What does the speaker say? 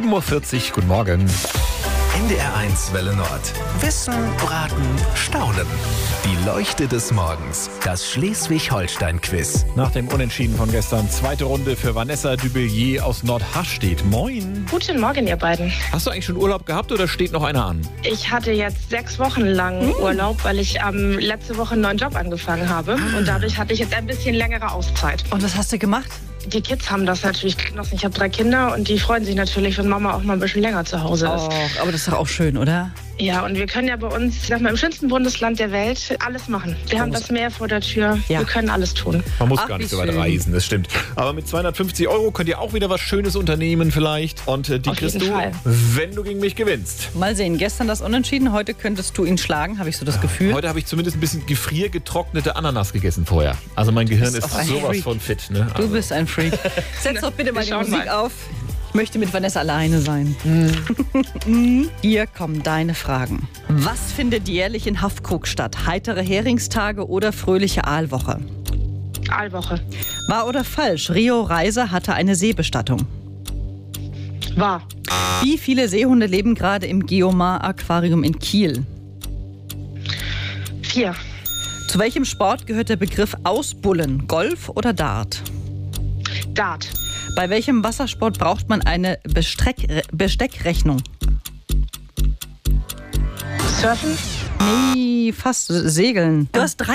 7:40 Uhr, guten Morgen. NDR1 Welle Nord. Wissen, Braten, Staunen. Die Leuchte des Morgens. Das Schleswig-Holstein-Quiz. Nach dem Unentschieden von gestern, zweite Runde für Vanessa Dubelier aus Nordharstedt. Moin. Guten Morgen, ihr beiden. Hast du eigentlich schon Urlaub gehabt oder steht noch einer an? Ich hatte jetzt 6 Wochen lang Urlaub, weil ich letzte Woche einen neuen Job angefangen habe. Und dadurch hatte ich jetzt ein bisschen längere Auszeit. Und was hast du gemacht? Die Kids haben das natürlich genossen. Ich habe 3 Kinder und die freuen sich natürlich, wenn Mama auch mal ein bisschen länger zu Hause ist. Oh, aber das ist doch auch schön, oder? Ja, und wir können ja bei uns, ich sag mal, im schönsten Bundesland der Welt alles machen. Wir haben das Meer vor der Tür. Ja. Wir können alles tun. Man muss Ach, gar nicht wie so weit schön. reisen, das stimmt. Aber mit 250 € könnt ihr auch wieder was Schönes unternehmen vielleicht. Und die Auf kriegst jeden du, Fall. wenn du gegen mich gewinnst. Mal sehen, gestern das Unentschieden, heute könntest du ihn schlagen, habe ich so das Gefühl. Heute habe ich zumindest ein bisschen gefriergetrocknete Ananas gegessen vorher. Also mein Gehirn ist auch ein sowas Freak. von fit. Ne? Du bist ein Freak. Setz doch bitte mal die Wir schauen Musik mal. auf. Ich möchte mit Vanessa alleine sein. Hier kommen deine Fragen. Was findet jährlich in Haffkrug statt? Heitere Heringstage oder fröhliche Aalwoche? Aalwoche. Wahr oder falsch? Rio Reiser hatte eine Seebestattung. Wahr. Wie viele Seehunde leben gerade im Geomar-Aquarium in Kiel? 4. Zu welchem Sport gehört der Begriff Ausbullen? Golf oder Dart? Dart. Bei welchem Wassersport braucht man eine Besteckrechnung? Surfen. Nee, fast Segeln. Du hast 3